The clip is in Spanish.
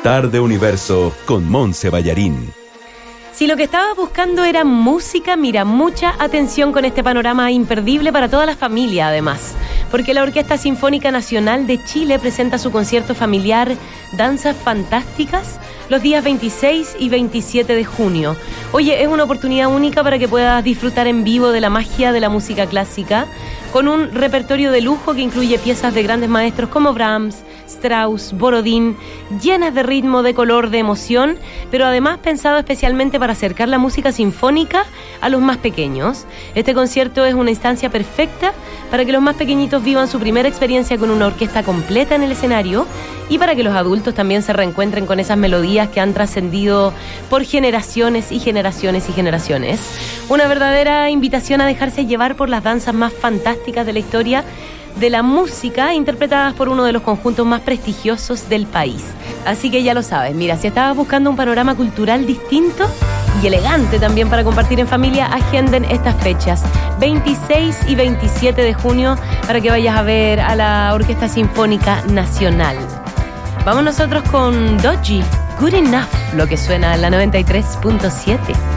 Tarde Universo con Monse Ballarín. Si lo que estabas buscando era música, mira, mucha atención con este panorama imperdible para toda la familia, además. Porque la Orquesta Sinfónica Nacional de Chile presenta su concierto familiar Danzas Fantásticas los días 26 y 27 de junio. Oye, es una oportunidad única para que puedas disfrutar en vivo de la magia de la música clásica, con un repertorio de lujo que incluye piezas de grandes maestros como Brahms, Strauss, Borodín, llenas de ritmo, de color, de emoción, pero además pensado especialmente para acercar la música sinfónica a los más pequeños. Este concierto es una instancia perfecta para que los más pequeñitos vivan su primera experiencia con una orquesta completa en el escenario y para que los adultos también se reencuentren con esas melodías que han trascendido por generaciones y generaciones y generaciones. Una verdadera invitación a dejarse llevar por las danzas más fantásticas de la historia de la música, interpretadas por uno de los conjuntos más prestigiosos del país. Así que ya lo sabes, mira, si estabas buscando un panorama cultural distinto y elegante también para compartir en familia, agenden estas fechas, 26 y 27 de junio, para que vayas a ver a la Orquesta Sinfónica Nacional. Vamos nosotros con Doji, Good Enough, lo que suena en la 93.7.